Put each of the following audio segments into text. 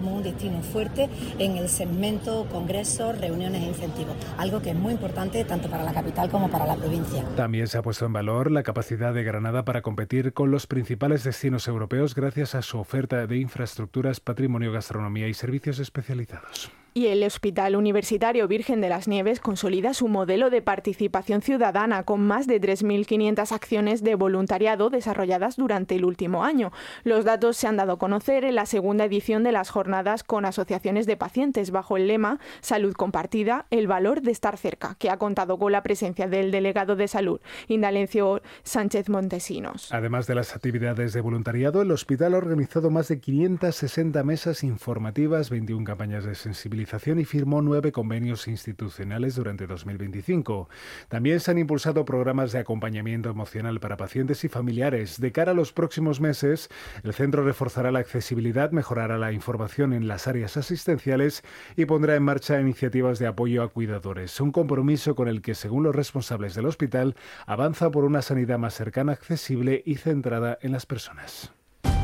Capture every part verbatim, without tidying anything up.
como un destino fuerte en el segmento congresos, reuniones e incentivos, algo que es muy importante tanto para la capital como para la provincia. También se ha puesto en valor la capacidad de Granada para competir con los principales destinos europeos gracias a su oferta de infraestructuras, patrimonio, gastronomía y servicios especializados. Y el Hospital Universitario Virgen de las Nieves consolida su modelo de participación ciudadana con más de tres mil quinientas acciones de voluntariado desarrolladas durante el último año. Los datos se han dado a conocer en la segunda edición de las jornadas con asociaciones de pacientes bajo el lema Salud compartida, el valor de estar cerca, que ha contado con la presencia del delegado de Salud, Indalencio Sánchez Montesinos. Además de las actividades de voluntariado, el hospital ha organizado más de quinientas sesenta mesas informativas, veintiuna campañas de sensibilización y firmó nueve convenios institucionales durante dos mil veinticinco. También se han impulsado programas de acompañamiento emocional para pacientes y familiares. De cara a los próximos meses, el centro reforzará la accesibilidad, mejorará la información en las áreas asistenciales y pondrá en marcha iniciativas de apoyo a cuidadores. Un compromiso con el que, según los responsables del hospital, avanza por una sanidad más cercana, accesible y centrada en las personas.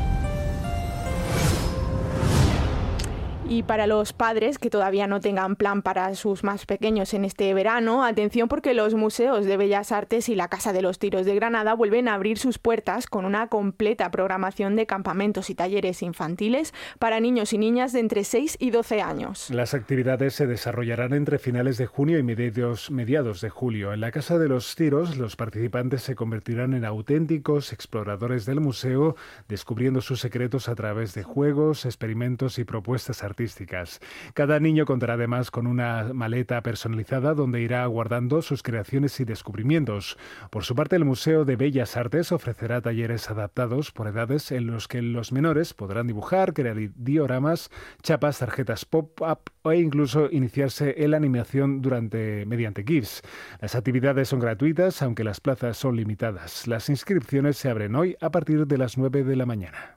Y para los padres que todavía no tengan plan para sus más pequeños en este verano, atención porque los museos de Bellas Artes y la Casa de los Tiros de Granada vuelven a abrir sus puertas con una completa programación de campamentos y talleres infantiles para niños y niñas de entre seis y doce años. Las actividades se desarrollarán entre finales de junio y mediados, mediados de julio. En la Casa de los Tiros, los participantes se convertirán en auténticos exploradores del museo, descubriendo sus secretos a través de juegos, experimentos y propuestas artísticas. Artísticas. Cada niño contará además con una maleta personalizada donde irá guardando sus creaciones y descubrimientos. Por su parte, el Museo de Bellas Artes ofrecerá talleres adaptados por edades en los que los menores podrán dibujar, crear dioramas, chapas, tarjetas pop-up o incluso iniciarse en la animación durante, mediante GIFs. Las actividades son gratuitas, aunque las plazas son limitadas. Las inscripciones se abren hoy a partir de las nueve de la mañana.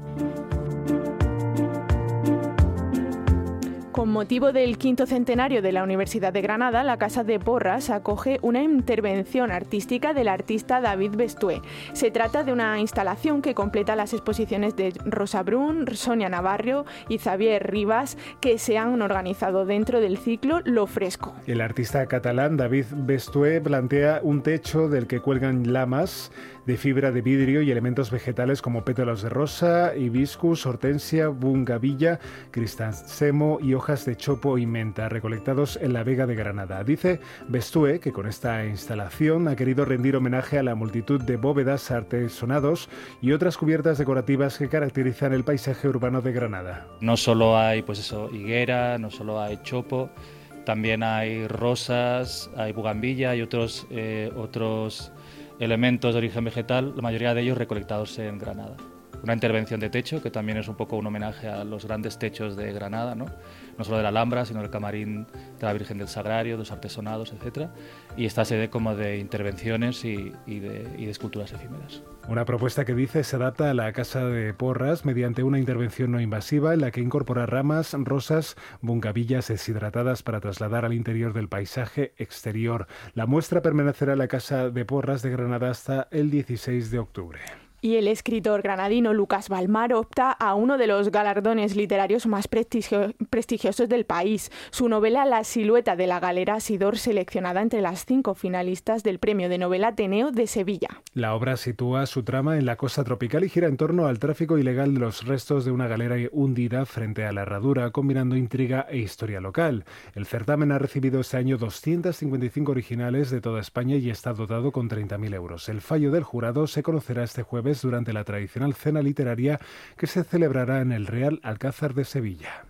Con motivo del quinto centenario de la Universidad de Granada, la Casa de Porras acoge una intervención artística del artista David Bestué. Se trata de una instalación que completa las exposiciones de Rosa Brun, Sonia Navarro y Xavier Rivas, que se han organizado dentro del ciclo Lo Fresco. El artista catalán David Bestué plantea un techo del que cuelgan lamas de fibra de vidrio y elementos vegetales como pétalos de rosa, hibiscus, hortensia, bungavilla, cristantemo y hojas de chopo y menta recolectados en la Vega de Granada. Dice Bestué que con esta instalación ha querido rendir homenaje a la multitud de bóvedas, artesonados y otras cubiertas decorativas que caracterizan el paisaje urbano de Granada. No solo hay pues eso, higuera, no solo hay chopo, también hay rosas, hay bugambilla y otros, eh, otros elementos de origen vegetal, la mayoría de ellos recolectados en Granada. Una intervención de techo que también es un poco un homenaje a los grandes techos de Granada, ¿no? No solo de la Alhambra, sino del camarín de la Virgen del Sagrario, de los artesonados, etcétera. Y esta serie como de intervenciones y, y, de, y de esculturas efímeras. Una propuesta que dice se adapta a la Casa de Porras mediante una intervención no invasiva en la que incorpora ramas, rosas, bungavillas deshidratadas para trasladar al interior del paisaje exterior. La muestra permanecerá en la Casa de Porras de Granada hasta el dieciséis de octubre. Y el escritor granadino Lucas Balmar opta a uno de los galardones literarios más prestigio- prestigiosos del país. Su novela La silueta de la galera ha sido seleccionada entre las cinco finalistas del Premio de Novela Ateneo de Sevilla. La obra sitúa su trama en la costa tropical y gira en torno al tráfico ilegal de los restos de una galera hundida frente a la herradura, combinando intriga e historia local. El certamen ha recibido este año doscientas cincuenta y cinco originales de toda España y está dotado con treinta mil euros. El fallo del jurado se conocerá este jueves durante la tradicional cena literaria que se celebrará en el Real Alcázar de Sevilla.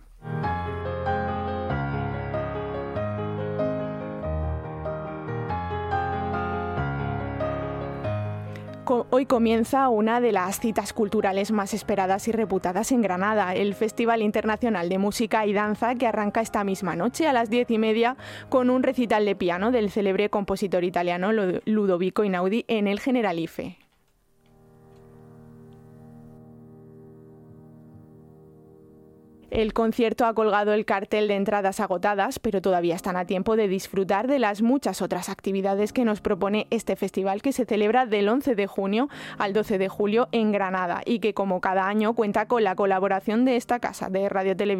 Hoy comienza una de las citas culturales más esperadas y reputadas en Granada, el Festival Internacional de Música y Danza, que arranca esta misma noche a las diez y media con un recital de piano del célebre compositor italiano Ludovico Einaudi en el Generalife. El concierto ha colgado el cartel de entradas agotadas, pero todavía están a tiempo de disfrutar de las muchas otras actividades que nos propone este festival, que se celebra del once de junio al doce de julio en Granada y que, como cada año, cuenta con la colaboración de esta casa de Radio Televisión.